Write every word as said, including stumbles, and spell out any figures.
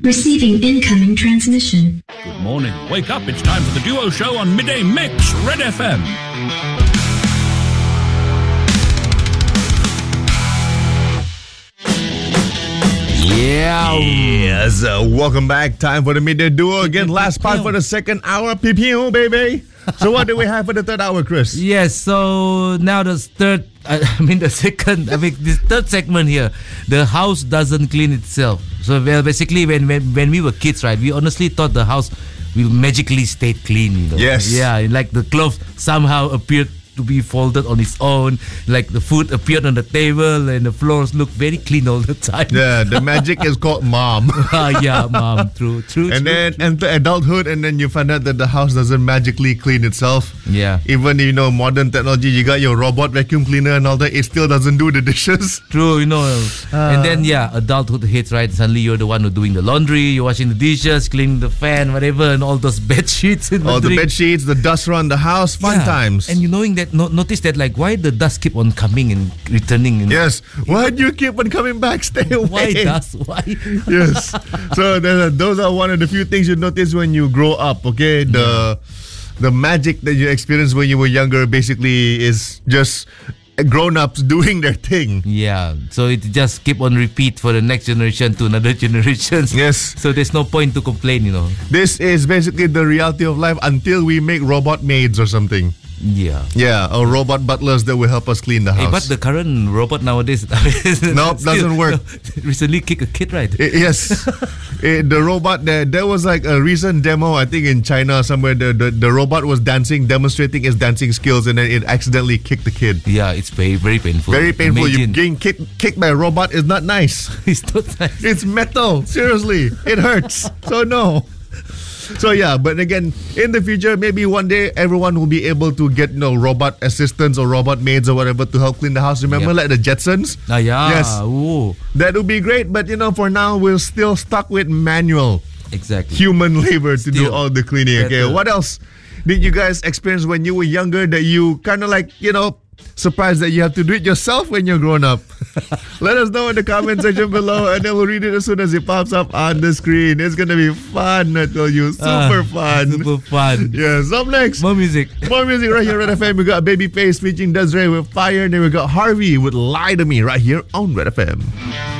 Receiving incoming transmission. Good morning. Wake up. It's time for the Duo Show on Midday Mix, Red F M. Yeah. Yes. Uh, welcome back. Time for the Midday Duo again. Last part for the second hour. P P O, baby. So what do we have for the third hour, Chris? Yes, so now the third, I mean the second, I mean this third segment here, the house doesn't clean itself. So well, basically when, when when we were kids, right, we honestly thought the house will magically stay clean. You know? Yes. Yeah, like the clothes somehow appeared to be folded on its own, like the food appeared on the table and the floors look very clean all the time. Yeah, the magic is called mom. Ah, yeah, mom, true, true. And true, then true. enter adulthood, and then you find out that the house doesn't magically clean itself. Yeah. Even, you know, modern technology, you got your robot vacuum cleaner and all that, it still doesn't do the dishes. True, you know. Uh, and then, yeah, adulthood hits, right? Suddenly you're the one who's doing the laundry, you're washing the dishes, cleaning the fan, whatever, and all those bed sheets. In All the drink. bed sheets, the dust around the house, fun Yeah. times. And you knowing that, no, notice that, like, why the dust keep on coming and returning? You know? Yes. Why do you keep on coming back? Stay away. Why dust? Why? Yes. So there are- those are one of the few things you notice when you grow up, okay? The the magic that you experienced when you were younger basically is just grown-ups doing their thing. Yeah, so it just keep on repeat for the next generation to another generation. Yes. So there's no point to complain, you know. This is basically the reality of life until we make robot maids or something. Yeah. Yeah, or robot butlers that will help us clean the Hey, house. but the current robot nowadays, Nope, doesn't work. Recently kicked a kid, right? I- yes. I- the robot, there, there was like a recent demo, I think in China somewhere, the, the, the robot was dancing, demonstrating its dancing skills, and then it accidentally kicked the kid. Yeah, it's very, very painful. Very painful. You Imagine. getting kicked, kicked by a robot is not nice. It's not nice. It's metal. Seriously. It hurts. So no. So yeah, but again, in the future, maybe one day everyone will be able to get, you know, robot assistants or robot maids or whatever to help clean the house. Remember, Yep. like the Jetsons? Ah, yeah. Yes. Ooh, That would be great, but you know, for now, we're still stuck with manual exactly. human labor to do Still all the cleaning. Okay, better. what else did you guys experience when you were younger that you kind of like, you know, surprised that you have to do it yourself when you're grown up? Let us know in the comment section below, and then we'll read it as soon as it pops up on the screen. It's gonna be fun, I tell you, super Ah, fun. Super fun. Yes. Up next, More music. more music right here at Red F M. We got Babyface featuring Desiree with Fire, and then we got Harvey with Lie to Me right here on Red F M.